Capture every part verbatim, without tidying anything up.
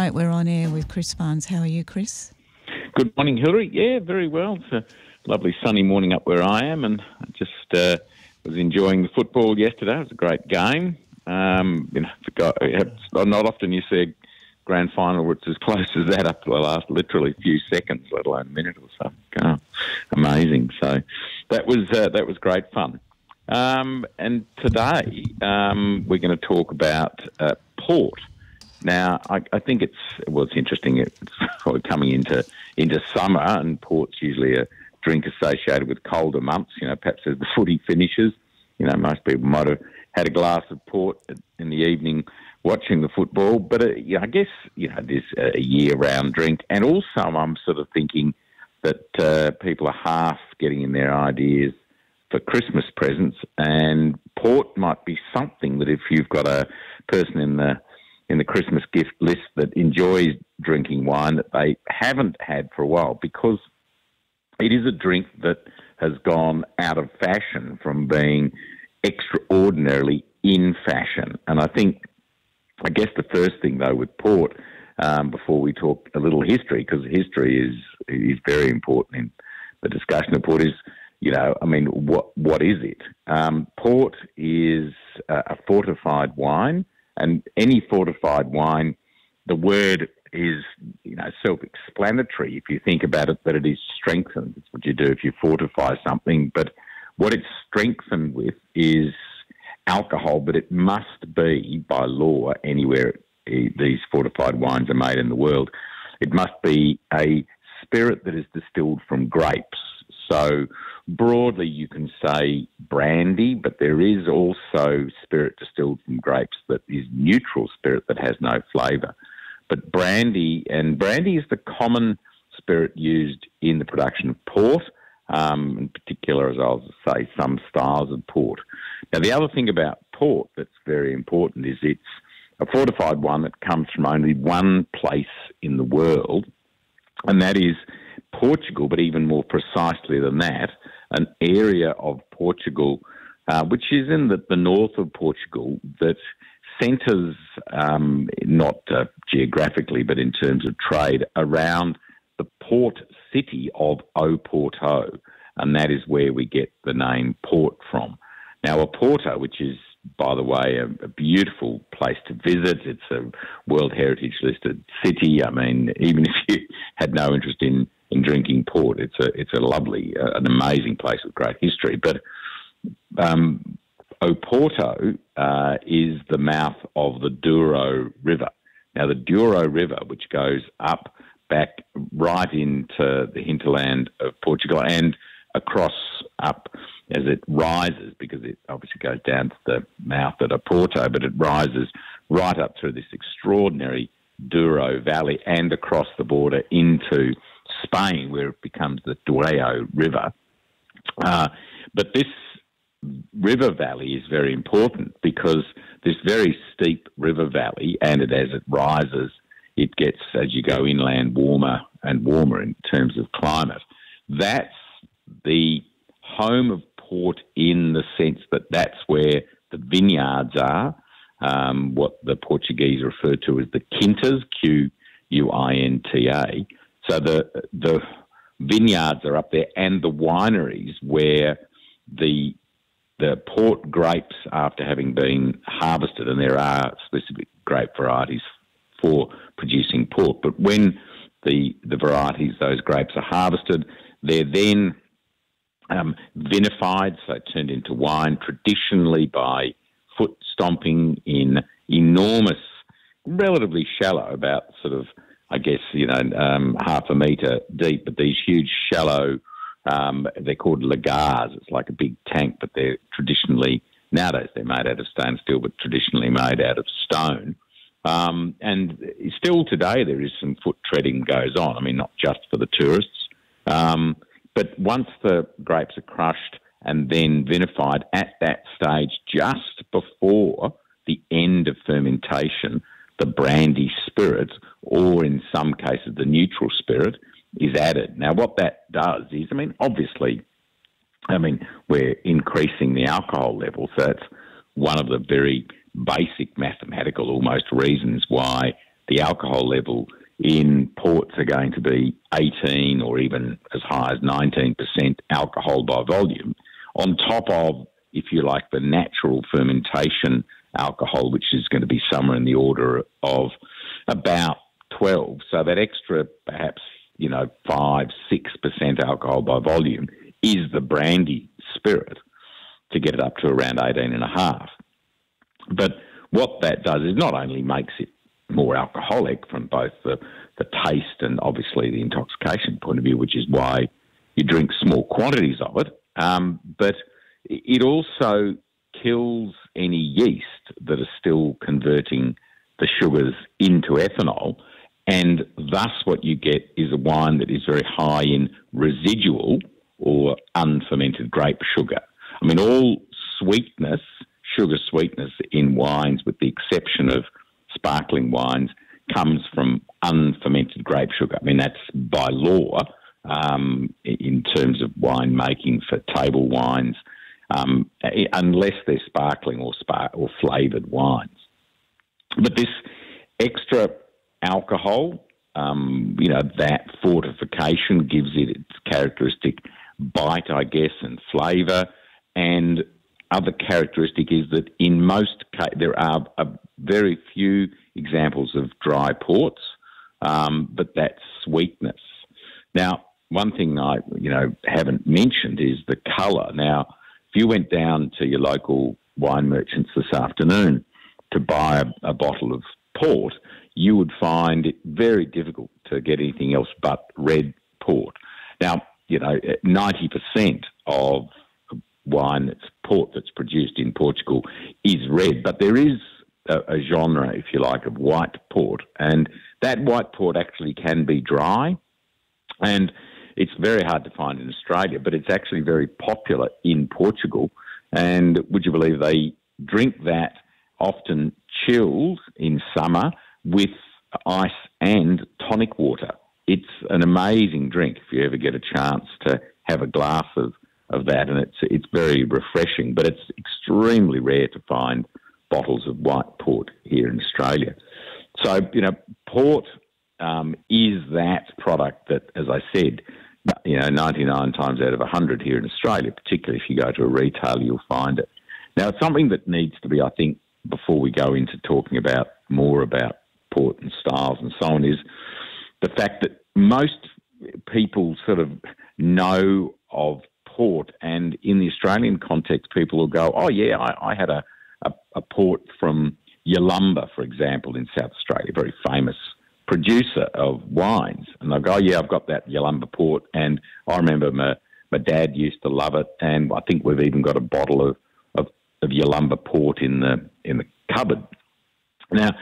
right. We're on air with Chris Barnes. How are you, Chris? Good morning, Hilary. Yeah, very well. It's a lovely sunny morning up where I am, and I just uh, was enjoying the football yesterday. It was a great game. Um, you know, it's not often you see a grand final which is as close as that up to the last literally few seconds, let alone a minute or so. Oh, amazing. So that was uh, that was great fun. Um, and today um, we're going to talk about uh, port. Now, I, I think it's well, it's interesting. It's we're coming into into summer, and port's usually a drink associated with colder months. You know, perhaps as the footy finishes, you know, most people might have had a glass of port in the evening watching the football. But uh, yeah, I guess you know, there's a year-round drink, and also I'm sort of thinking that uh, people are half getting in their ideas for Christmas presents, and port might be something that if you've got a person in the in the Christmas gift list that enjoys drinking wine that they haven't had for a while, because it is a drink that has gone out of fashion from being extraordinarily in fashion. And I think, I guess the first thing though with port, um, before we talk a little history, because history is is very important in the discussion of port, is, you know, I mean, what what is it? Um, port is a, a fortified wine, and any fortified wine, the word is, you know, self-explanatory if you think about it, that it is strengthened. It's what you do if you fortify something. But what it's strengthened with is alcohol, but it must be, by law, anywhere these fortified wines are made in the world, it must be a spirit that is distilled from grapes. So broadly you can say brandy, but there is also spirit distilled from grapes that is neutral spirit that has no flavour. But brandy, and brandy is the common spirit used in the production of port, um, in particular, as I'll say, some styles of port. Now, the other thing about port that's very important is it's a fortified one that comes from only one place in the world, and that is Portugal, but even more precisely than that, an area of Portugal, uh, which is in the, the north of Portugal, that centres, um, not uh, geographically, but in terms of trade, around the port city of Oporto, and that is where we get the name port from. Now, Oporto, which is, by the way, a, a beautiful place to visit. It's a World Heritage listed city. I mean, even if you had no interest in, in drinking port, it's a it's a lovely, uh, an amazing place with great history. But um, Oporto uh, is the mouth of the Douro River. Now, the Douro River, which goes up back right into the hinterland of Portugal and across up as it rises, because it obviously goes down to the mouth at Oporto, but it rises right up through this extraordinary Douro Valley and across the border into Spain, where it becomes the Douro River. Uh, but this river valley is very important because this very steep river valley, and it, as it rises, it gets, as you go inland, warmer and warmer in terms of climate. That's the home of port in the sense that that's where the vineyards are, um, what the Portuguese refer to as the quintas, Q U I N T A. So the the vineyards are up there, and the wineries where the the port grapes, after having been harvested, and there are specific grape varieties for producing port, but when the the varieties, those grapes, are harvested, they're then um, vinified, so turned into wine, traditionally by foot stomping in enormous, relatively shallow, about sort of, I guess, you know, um, half a metre deep, but these huge shallow, um, they're called lagars. It's like a big tank, but they're traditionally, nowadays they're made out of stainless steel, but traditionally made out of stone. Um, and still today there is some foot treading goes on. I mean, not just for the tourists. Um, but once the grapes are crushed and then vinified, at that stage, just before the end of fermentation, the brandy spirit, or in some cases the neutral spirit, is added. Now, what that does is, I mean, obviously, I mean, we're increasing the alcohol level, so that's one of the very basic mathematical almost reasons why the alcohol level in ports are going to be eighteen or even as high as nineteen percent alcohol by volume, on top of, if you like, the natural fermentation alcohol, which is going to be somewhere in the order of about twelve. So that extra, perhaps, you know, five, six percent alcohol by volume is the brandy spirit to get it up to around eighteen and a half. But what that does is not only makes it more alcoholic from both the, the taste and obviously the intoxication point of view, which is why you drink small quantities of it, um, but it also kills any yeast that are still converting the sugars into ethanol, and thus what you get is a wine that is very high in residual or unfermented grape sugar. I mean, all sweetness, sugar sweetness in wines, with the exception of sparkling wines, comes from unfermented grape sugar. I mean, that's by law um, in terms of wine making for table wines, um, unless they're sparkling or spar- or flavoured wines. But this extra alcohol, um, you know, that fortification gives it its characteristic bite, I guess, and flavour. And other characteristic is that in most cases, there are a very few examples of dry ports, um, but that sweetness. Now, one thing I, you know, haven't mentioned is the colour. Now, if you went down to your local wine merchants this afternoon to buy a, a bottle of port, you would find it very difficult to get anything else but red port. Now, you know, ninety percent of wine that's port that's produced in Portugal is red, but there is a, a genre, if you like, of white port, and that white port actually can be dry, and it's very hard to find in Australia, but it's actually very popular in Portugal. And would you believe they drink that often chilled in summer with ice and tonic water? It's an amazing drink if you ever get a chance to have a glass of, of that, and it's it's very refreshing, but it's extremely rare to find bottles of white port here in Australia. So, you know, port um, is that product that, as I said, you know, ninety-nine times out of one hundred here in Australia, particularly if you go to a retailer, you'll find it. Now, it's something that needs to be, I think, before we go into talking about more about port and styles and so on, is the fact that most people sort of know of port, and in the Australian context, people will go, oh, yeah, I, I had a, a, a port from Yalumba, for example, in South Australia, very famous producer of wines. And they'll go, oh, yeah, I've got that Yalumba port, and I remember my, my dad used to love it, and I think we've even got a bottle of, of, of Yalumba port in the in the cupboard. Now,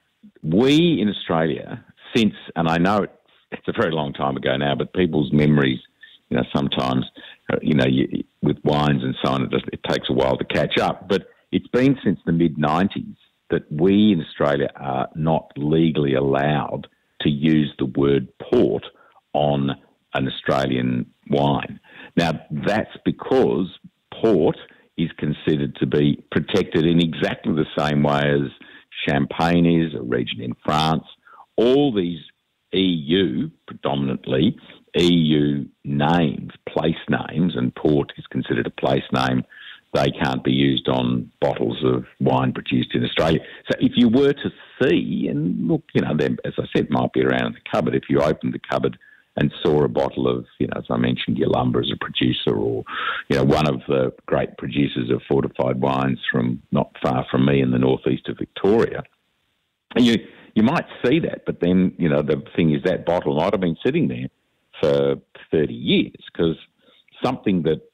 we in Australia, since, and I know it, it's a very long time ago now, but people's memories, you know, sometimes, uh, you know, you, with wines and so on, it, just, it takes a while to catch up. But it's been since the mid nineties that we in Australia are not legally allowed to use the word port on an Australian wine. Now, that's because port is considered to be protected in exactly the same way as Champagne is, a region in France. All these E U, predominantly, E U names, place names, and port is considered a place name. They can't be used on bottles of wine produced in Australia. So if you were to see, and look, you know, them, as I said, might be around in the cupboard, if you opened the cupboard and saw a bottle of, you know, as I mentioned, Yalumba as a producer, or, you know, one of the great producers of fortified wines from not far from me in the northeast of Victoria, you you might see that, but then, you know, the thing is that bottle might have been sitting there for thirty years, because something that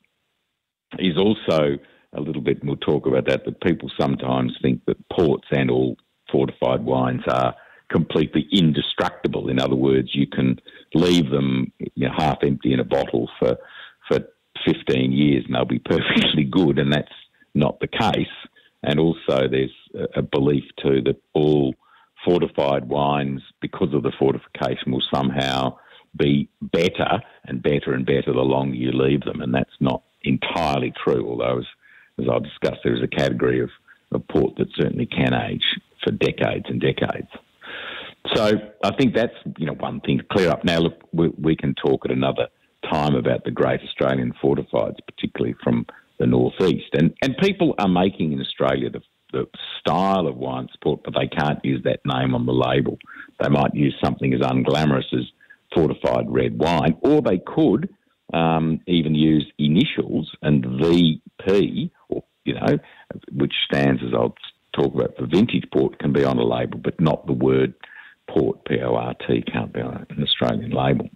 is also a little bit, and we'll talk about that, that people sometimes think that ports and all fortified wines are completely indestructible. In other words, you can leave them, you know, half empty in a bottle for for fifteen years and they'll be perfectly good, and that's not the case. And also there's a belief too that all fortified wines, because of the fortification, will somehow be better and better and better the longer you leave them, and that's not entirely true, although as, as I've discussed, there is a category of, of port that certainly can age for decades and decades. So So I think that's, you know, one thing to clear up. Now, look, we, we can talk at another time about the great Australian fortifieds, particularly from the northeast. And and people are making in Australia the, the style of wine sport, but they can't use that name on the label. They might use something as unglamorous as fortified red wine, or they could um, even use initials and V P, or, you know, which stands, as I'll talk about for vintage port, can be on a label, but not the word port, P O R T, can't be on an Australian label.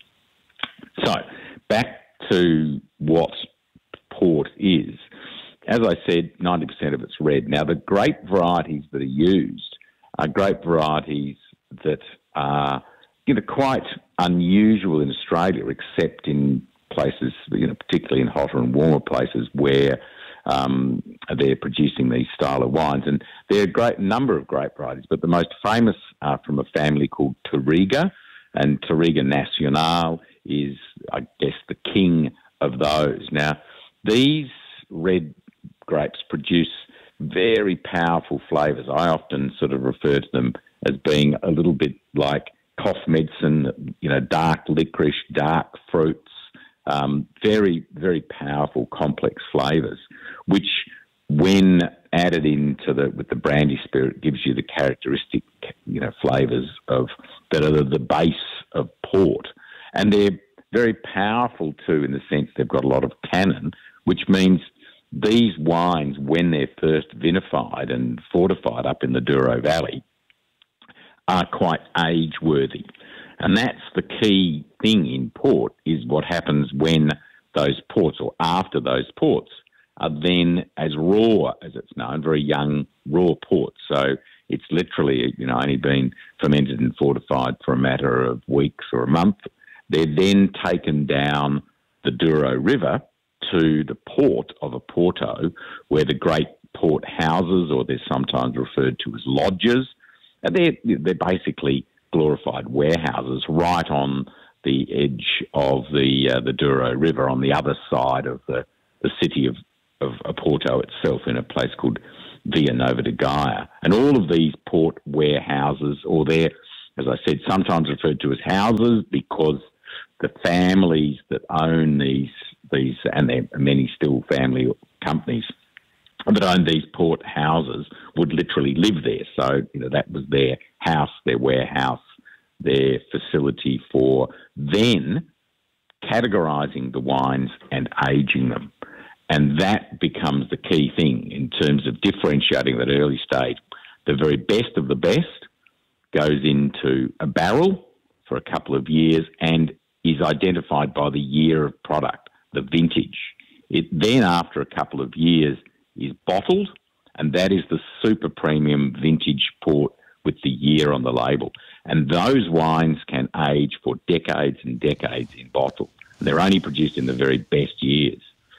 So back to what port is. As I said, ninety percent of it's red. Now, the grape varieties that are used are grape varieties that are, you know, quite unusual in Australia, except in places, you know, particularly in hotter and warmer places where um, they're producing these style of wines. And there are a great number of grape varieties, but the most famous are from a family called Touriga, and Touriga Nacional is, I guess, the king of those. Now, these red grapes produce very powerful flavours. I often sort of refer to them as being a little bit like cough medicine, you know, dark licorice, dark fruits, um, very, very powerful, complex flavours, which, when added into the with the brandy spirit, gives you the characteristic, you know, flavours of that are the base of port. And they're very powerful too, in the sense they've got a lot of tannin, which means these wines, when they're first vinified and fortified up in the Douro Valley, are quite age-worthy. And that's the key thing in port, is what happens when those ports, or after those ports, are then as raw as it's known, very young raw ports. So it's literally, you know, only been fermented and fortified for a matter of weeks or a month. They're then taken down the Douro River to the port of Oporto, where the great port houses, or they're sometimes referred to as lodges, and they're, they're basically glorified warehouses right on the edge of the uh, the Douro River, on the other side of the, the city of, of Oporto itself, in a place called Via Nova de Gaia. And all of these port warehouses, or they're, as I said, sometimes referred to as houses, because the families that own these, these, and there are many still family companies that own these port houses, would literally live there. So, you know, that was their house, their warehouse, their facility for then categorising the wines and aging them. And that becomes the key thing in terms of differentiating that early stage. The very best of the best goes into a barrel for a couple of years and is identified by the year of product, the vintage. It then, after a couple of years, is bottled, and that is the super premium vintage port with the year on the label. And those wines can age for decades and decades in bottle. They're only produced in the very best years.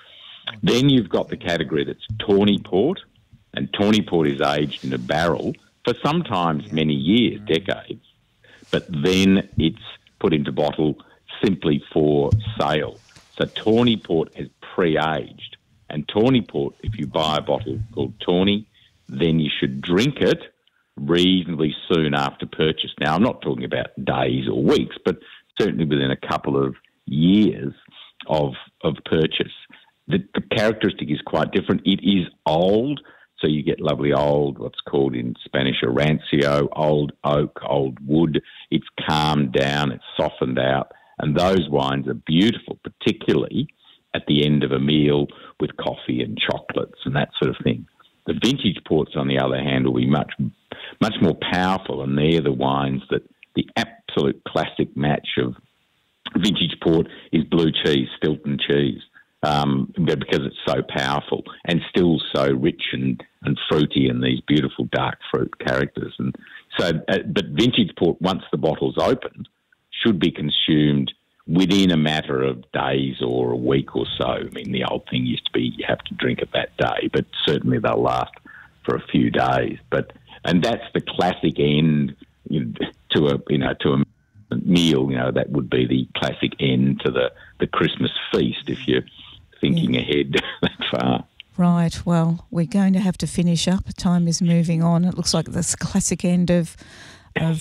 Then you've got the category that's tawny port, and tawny port is aged in a barrel for sometimes many years, decades, but then it's put into bottle simply for sale. So tawny port is pre-aged. And tawny port, if you buy a bottle called tawny, then you should drink it reasonably soon after purchase. Now, I'm not talking about days or weeks, but certainly within a couple of years of of purchase. The, the characteristic is quite different. It is old, so you get lovely old, what's called in Spanish a rancio, old oak, old wood. It's calmed down, it's softened out, and those wines are beautiful, particularly at the end of a meal with coffee and chocolates and that sort of thing. The vintage ports, on the other hand, will be much, much more powerful, and they're the wines that the absolute classic match of vintage port is blue cheese, Stilton cheese, um, because it's so powerful and still so rich and, and fruity, and these beautiful dark fruit characters. And so, uh, but vintage port, once the bottle's opened, should be consumed within a matter of days or a week or so. I mean, the old thing used to be you have to drink it that day, but certainly they'll last for a few days. But and that's the classic end, you know, to a you know to a meal. You know, that would be the classic end to the, the Christmas feast if you're thinking yeah. ahead that far. Right. Well, we're going to have to finish up. Time is moving on. It looks like this classic end of of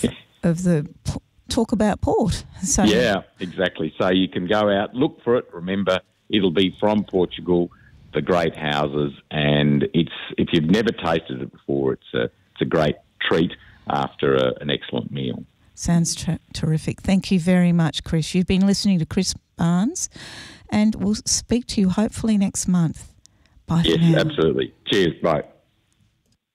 of the talk about port. So yeah, exactly. So you can go out, look for it. Remember, it'll be from Portugal, the great houses, and it's if you've never tasted it before, it's a it's a great treat after a, an excellent meal. Sounds ter- terrific. Thank you very much, Chris. You've been listening to Chris Barnes, and we'll speak to you hopefully next month. Bye yes, for now. Absolutely. Cheers. Bye.